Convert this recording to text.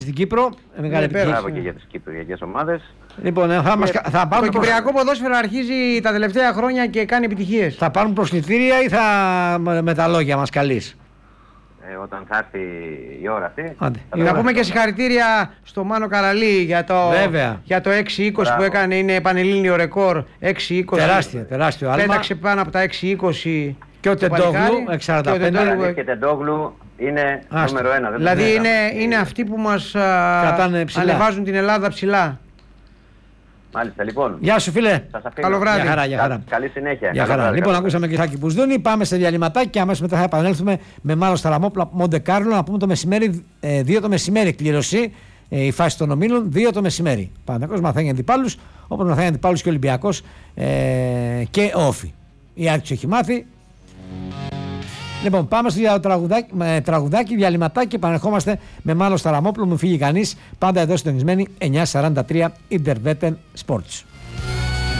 Στην Κύπρο, μεγάλη επιτυχία και για τις κυπριακές ομάδες. Λοιπόν, θα το κυπριακό ποδόσφαιρο αρχίζει τα τελευταία χρόνια και κάνει επιτυχίες. Θα πάρουν προσκλητήρια ή θα με τα λόγια μας καλείς? Όταν θα έρθει η ώρα αυτή. Να πούμε και συγχαρητήρια στο Μάνο Καραλή για το 6-20 που έκανε, είναι πανελλήνιο ρεκόρ. 6-20. Τεράστιο άλμα. Πέταξε πάνω από τα 6-20. Και ο Τεντόγλου, 6-45. Και Τεντόγλου είναι νούμερο 1. Δηλαδή είναι αυτοί που μας ανεβάζουν την Ελλάδα ψηλά. Μάλιστα, λοιπόν. Γεια σου, φίλε. Καλό βράδυ. Για χαρά. Καλή συνέχεια. Για χαρά. Λοιπόν, ακούσαμε και Σάκη Μπουσδούνη. Πάμε σε διαλυματάκι και αμέσως μετά θα επανέλθουμε με Μάνο Σταραμόπουλο από Μοντε Κάρλο. Να πούμε το μεσημέρι, 2 το μεσημέρι κλήρωση. Η φάση των ομίλων, 2 το μεσημέρι. Παναθηναϊκός μαθαίνει αντιπάλους, όπως μαθαίνει αντιπάλους και ο Ολυμπιακός και Όφη. Η Άκη του έχει μάθει. Λοιπόν, πάμε στο τραγουδάκι, διαλυματάκι και επανερχόμαστε με Μάνο Σταραμόπουλο. Μου φύγει κανείς. Πάντα εδώ συντονισμένοι 9:43 Interveten Sports.